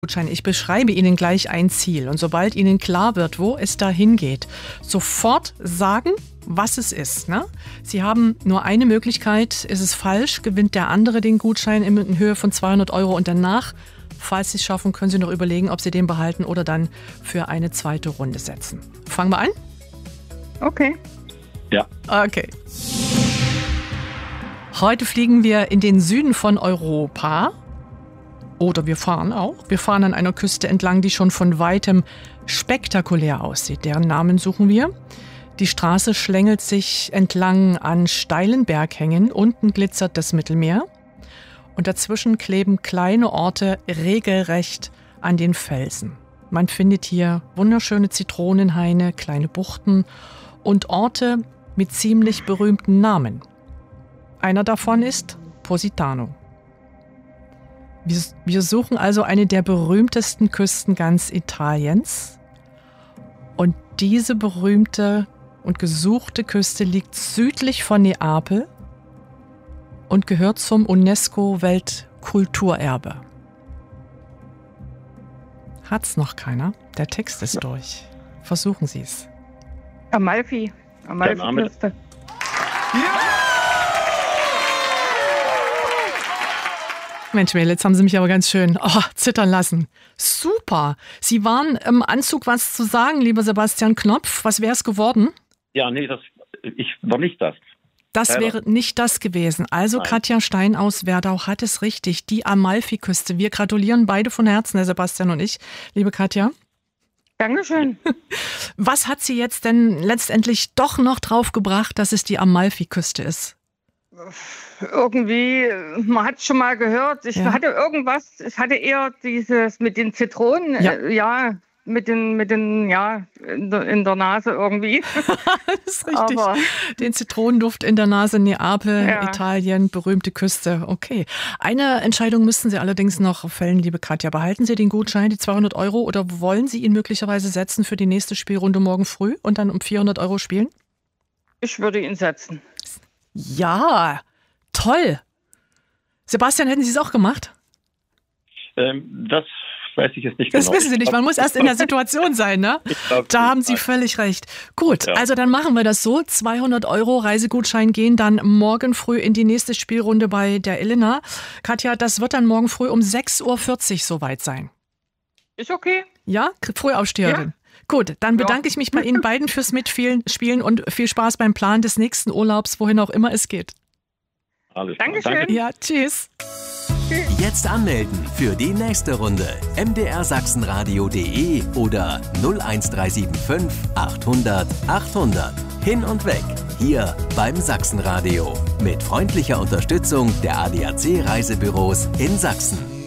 Gutschein. Ich beschreibe Ihnen gleich ein Ziel und sobald Ihnen klar wird, wo es dahin geht, sofort sagen, was es ist. Ne? Sie haben nur eine Möglichkeit, ist es falsch, gewinnt der andere den Gutschein in Höhe von 200 € und danach, falls Sie es schaffen, können Sie noch überlegen, ob Sie den behalten oder dann für eine zweite Runde setzen. Fangen wir an? Okay. Ja. Okay. Heute fliegen wir in den Süden von Europa. Oder wir fahren auch. Wir fahren an einer Küste entlang, die schon von weitem spektakulär aussieht. Deren Namen suchen wir. Die Straße schlängelt sich entlang an steilen Berghängen. Unten glitzert das Mittelmeer. Und dazwischen kleben kleine Orte regelrecht an den Felsen. Man findet hier wunderschöne Zitronenhaine, kleine Buchten und Orte mit ziemlich berühmten Namen. Einer davon ist Positano. Wir suchen also eine der berühmtesten Küsten ganz Italiens. Und diese berühmte und gesuchte Küste liegt südlich von Neapel und gehört zum UNESCO-Weltkulturerbe. Hat's noch keiner? Der Text ist durch. Versuchen Sie es. Amalfi. Amalfi-Küste. Mensch, Mädel, jetzt haben Sie mich aber ganz schön zittern lassen. Super. Sie waren im Anzug was zu sagen, lieber Sebastian Knopf. Was wäre es geworden? Ja, nee, ich war nicht das. Das wäre nicht das gewesen. Also nein. Katja Stein aus Werdau hat es richtig. Die Amalfiküste. Wir gratulieren beide von Herzen, Herr Sebastian und ich. Liebe Katja. Dankeschön. Was hat Sie jetzt denn letztendlich doch noch drauf gebracht, dass es die Amalfiküste ist? Irgendwie, man hat es schon mal gehört, ich hatte eher dieses mit den Zitronen, in der Nase irgendwie. Das ist richtig. Aber den Zitronenduft in der Nase, Neapel, Italien, berühmte Küste. Okay. Eine Entscheidung müssten Sie allerdings noch fällen, liebe Katja. Behalten Sie den Gutschein, die 200 €, oder wollen Sie ihn möglicherweise setzen für die nächste Spielrunde morgen früh und dann um 400 € spielen? Ich würde ihn setzen. Ja, toll. Sebastian, hätten Sie es auch gemacht? Das weiß ich jetzt nicht genau. Das wissen Sie nicht, man muss erst in der Situation sein, ne? Da haben Sie völlig recht. Gut, also dann machen wir das so. 200 € Reisegutschein gehen dann morgen früh in die nächste Spielrunde bei der Elena. Katja, das wird dann morgen früh um 6:40 Uhr soweit sein. Ist okay. Ja, Frühaufsteherin. Ja. Gut, dann bedanke ich mich bei Ihnen beiden fürs Mitspielen und viel Spaß beim Plan des nächsten Urlaubs, wohin auch immer es geht. Alles klar. Dankeschön. Danke. Ja, tschüss. Jetzt anmelden für die nächste Runde. mdrsachsenradio.de oder 01375 800 800. Hin und weg. Hier beim Sachsenradio. Mit freundlicher Unterstützung der ADAC Reisebüros in Sachsen.